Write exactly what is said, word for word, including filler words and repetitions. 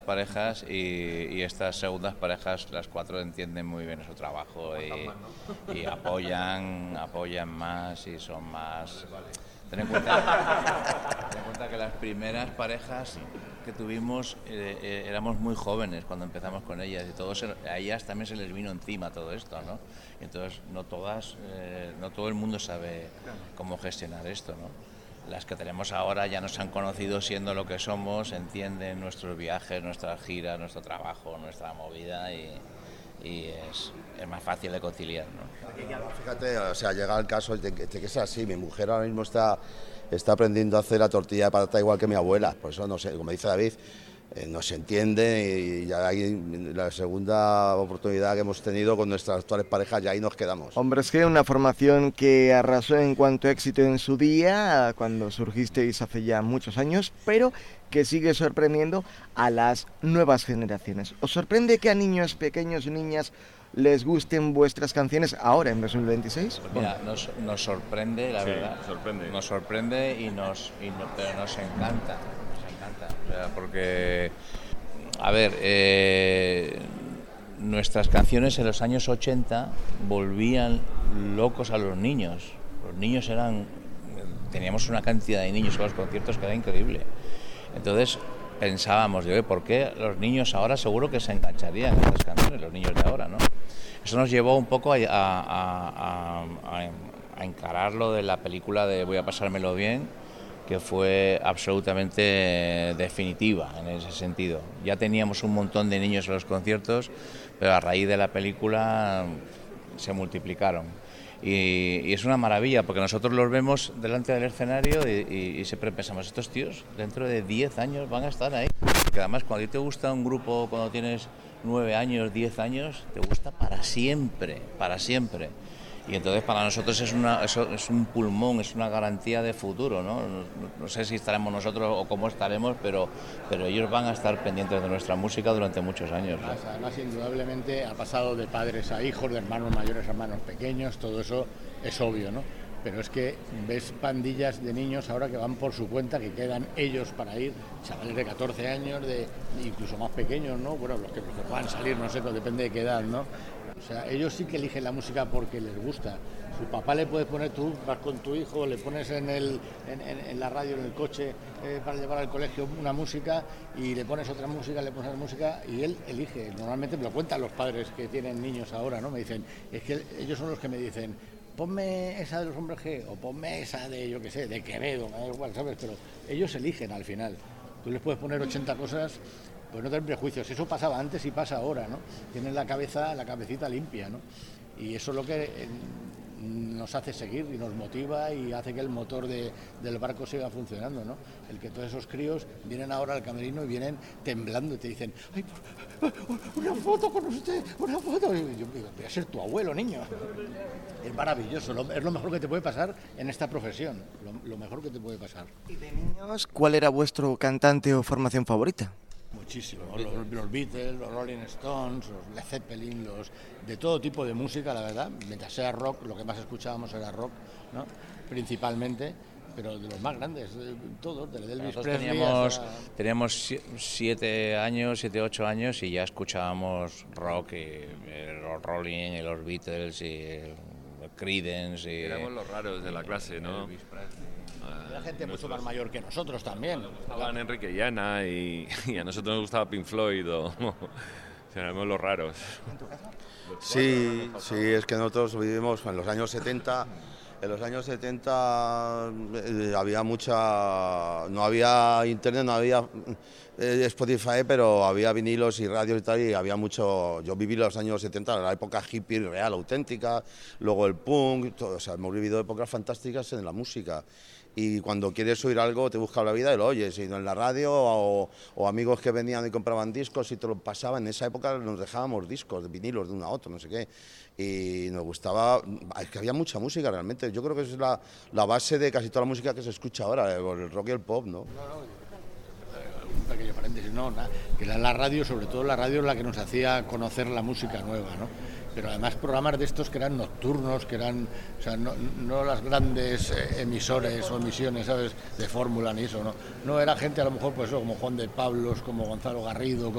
parejas y, y estas segundas parejas, las cuatro entienden muy bien su trabajo y, y apoyan, apoyan más y son más... Ten en cuenta, ten en cuenta que las primeras parejas que tuvimos eh, eh, éramos muy jóvenes cuando empezamos con ellas y todos, a ellas también se les vino encima todo esto, ¿no? Y entonces no todas, eh, no todo el mundo sabe cómo gestionar esto, ¿no? Las que tenemos ahora ya nos han conocido siendo lo que somos, entienden nuestros viajes, nuestras giras, nuestro trabajo, nuestra movida y, y es, es más fácil de conciliar, ¿no? Fíjate, o sea, llega el caso de que, de que es así. Mi mujer ahora mismo está, está aprendiendo a hacer la tortilla de patata igual que mi abuela. Por eso, no sé, como dice David, eh, nos entiende y ya hay la segunda oportunidad que hemos tenido con nuestras actuales parejas, ya ahí nos quedamos. Hombres G, una formación que arrasó en cuanto a éxito en su día, cuando surgisteis hace ya muchos años, pero que sigue sorprendiendo a las nuevas generaciones. ¿Os sorprende que a niños pequeños y niñas les gusten vuestras canciones ahora en dos mil veintiséis? Pues mira, nos, nos sorprende, la sí, verdad. Sorprende. Nos sorprende y nos, y no, pero nos encanta, nos encanta. O sea, porque, a ver, eh, nuestras canciones en los años ochenta volvían locos a los niños. Los niños eran, teníamos una cantidad de niños en los conciertos que era increíble. Entonces pensábamos, de, ¿por qué los niños ahora seguro que se engancharían en estas canciones, los niños de ahora, ¿no? Eso nos llevó un poco a, a, a, a, a encarar lo de la película de Voy a pasármelo bien, que fue absolutamente definitiva en ese sentido. Ya teníamos un montón de niños en los conciertos, pero a raíz de la película se multiplicaron. Y, y es una maravilla, porque nosotros los vemos delante del escenario y, y, y siempre pensamos, estos tíos dentro de diez años van a estar ahí. Porque además cuando a ti te gusta un grupo cuando tienes nueve años, diez años, te gusta para siempre, para siempre. Y entonces para nosotros es, una, eso es un pulmón, es una garantía de futuro, ¿no? No, no sé si estaremos nosotros o cómo estaremos, pero, pero ellos van a estar pendientes de nuestra música durante muchos años, ¿no? Además, además, indudablemente ha pasado de padres a hijos, de hermanos mayores a hermanos pequeños, todo eso es obvio, ¿no? Pero es que ves pandillas de niños ahora que van por su cuenta, que quedan ellos para ir, chavales de catorce años, de incluso más pequeños, ¿no? Bueno, los que, los que puedan salir, no sé, depende de qué edad, ¿no? O sea, ellos sí que eligen la música porque les gusta. Su papá le puedes poner, tú vas con tu hijo, le pones en, el, en, en, en la radio, en el coche, eh, para llevar al colegio una música y le pones otra música, le pones otra música y él elige. Normalmente me lo cuentan los padres que tienen niños ahora, ¿no? Me dicen, es que ellos son los que me dicen, ponme esa de los Hombres G o ponme esa de, yo qué sé, de Quevedo, me da igual, ¿sabes? Pero ellos eligen al final. Tú les puedes poner ochenta cosas, pues no tener prejuicios. Eso pasaba antes y pasa ahora, ¿no? Tienen la cabeza, la cabecita limpia, ¿no? Y eso es lo que eh, nos hace seguir y nos motiva y hace que el motor de, del barco siga funcionando, ¿no? El que todos esos críos vienen ahora al camerino y vienen temblando y te dicen, ay, por, una foto con usted, una foto. Y yo digo, voy a ser tu abuelo, niño. Es maravilloso, lo, es lo mejor que te puede pasar en esta profesión, lo, lo mejor que te puede pasar. ¿Y de niños, cuál era vuestro cantante o formación favorita? Muchísimo, los, los Beatles, los Rolling Stones, los Led Zeppelin, los, de todo tipo de música, la verdad. Mientras sea rock, lo que más escuchábamos era rock, ¿no? Principalmente, pero de los más grandes, de todos, de Elvis Nosotros Presley. teníamos, hasta... teníamos siete años, siete, ocho años y ya escuchábamos rock, y, eh, los Rolling, y los Beatles, y eh, Creedence. Y, éramos los raros de la clase, ¿no? Elvis Presley. Era gente mucho más mayor que nosotros también. Estaban Enrique y Ana y, y a nosotros nos gustaba Pink Floyd o, o sea, éramos los raros. Sí, sí, es que nosotros vivimos en los años setenta. En los años setenta eh, había mucha... no había internet, no había eh, Spotify, pero había vinilos y radios y tal, y había mucho... Yo viví los años setenta, la época hippie real, auténtica, luego el punk, todo, o sea, hemos vivido épocas fantásticas en la música. Y cuando quieres oír algo, te buscas la vida y lo oyes, y no en la radio, o, o amigos que venían y compraban discos y te lo pasaban. En esa época nos dejábamos discos, de vinilos de uno a otro, no sé qué, y nos gustaba, es que había mucha música realmente. Yo creo que esa es la, la base de casi toda la música que se escucha ahora, el rock y el pop, ¿no? Un pequeño paréntesis, no, nada, que la, la radio, sobre todo la radio, es la que nos hacía conocer la música nueva, ¿no? Pero además programas de estos que eran nocturnos, que eran, o sea, no, no las grandes eh, emisores o emisiones, ¿sabes?, de fórmula ni eso, ¿no? No, era gente a lo mejor, pues eso, como Juan de Pablos, como Gonzalo Garrido,